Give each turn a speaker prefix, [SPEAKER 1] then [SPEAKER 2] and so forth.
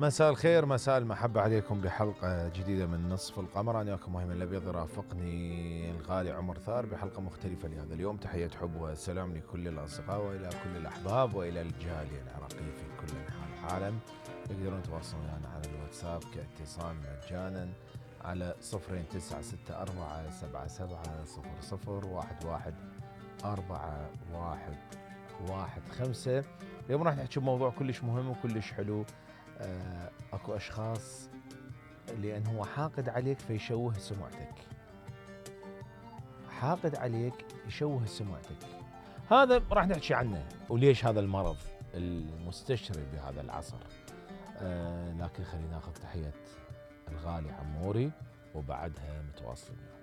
[SPEAKER 1] مساء الخير، مساء المحبة عليكم بحلقة جديدة من نصف القمر. أنا وياكم مهم الأبيض، يرافقني الغالي عمر ثار بحلقة مختلفة لهذا اليوم. تحية حب وسلام لكل الأصدقاء وإلى كل الأحباب وإلى الجالية العراقية في كل أنحاء العالم. يقدرون يتواصلون معنا على الواتساب كاتصال مجانا على 0967001115. اليوم راح نحكي بموضوع كلش مهم وكلش حلو. اكو اشخاص لان هو حاقد عليك فيشوه سمعتك، حاقد عليك يشوه سمعتك. هذا راح نحكي عنه وليش هذا المرض المستشري بهذا العصر. لكن خلينا ناخذ تحية الغالي عموري وبعدها متواصلين.